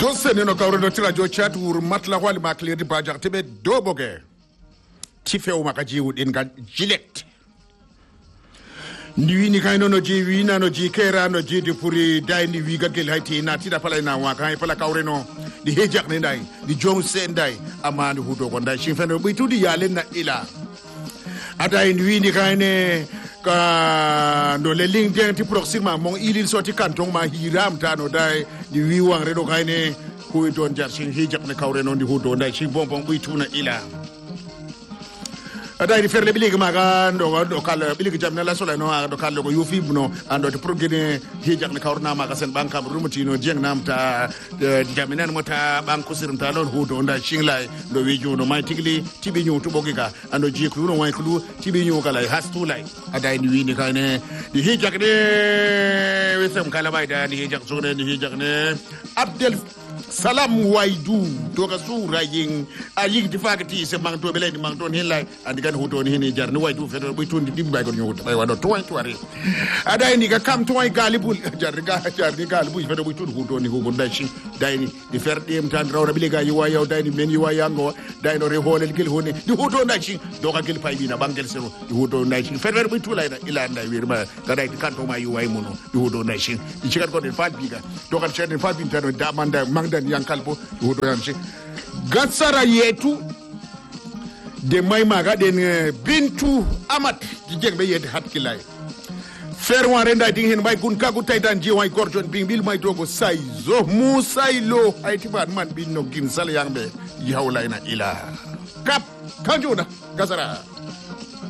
Jose neno kauro do tira jo chat wur matla wali makle di bajar tebe do boge ti fe o makaji wud en ga gilet ni ni kay no ji wi na no ji kera no ji di puri dai ni wi ga gel hayti na ti da pala na wa kay pala kawre no di hejak ne dai di jom sen dai amani hudo ko dai shin fe no bi tudi yalen na ila ada ni wi ni kay ne ka no le ling den ti proxima mon ilil soti kanton ma hiram ta no dai di wi wang redo kay ne ko don jar shin hejak ne kawre no di hudo dai shin bonbon bi tuna ila ada di ferle biligi maga do kal biligi jamna la sola no do kal ko yufi no ando to progene hejak ne kawrna maga sen bankam rumutino jeng namta jaminan mota banku sirmta lon hudo nda shinglay do wijo no mai tigli tibi nyu to bogiga ando ji ku no wai ku tibi nyu kala hastulay ada ni wini kane di hejak ne wesam kala bayda di hejak sone di hejak ne Abdel Salam Waidu to ka sura yin ayin di fagati se mang to bele ni mang to hin lay andi kan huto ni ni jar ni Waidu fe do tundi di bay ko nyu bay wado to wari ada ni ka kam to galibul jar ni galibul fe do tundi huto ni ko dashi dai ni di fer dem tan rawra bile ga yiwa yaw dai ni men yiwa yango dai no re holel gel honi di huto dashi do ka gel pay bi na bangel sero di huto dashi fer bi tulay na ila nday wir ma ga dai kan to ma yiwa muno di huto dashi di cikat ko den fat bi ga do kan chen fat bi tan da manda mangdan yankalbo hudo yamshi gatsara yetu de may maga den bintu amat di jegbe yede hatkilay fer wan renda ding hen bay gun kagu taydan ji way gorjon bing bil may dogo say zo musaylo hayti ban man bin no gin sal yangbe yawlayna ila kap kanjuna gatsara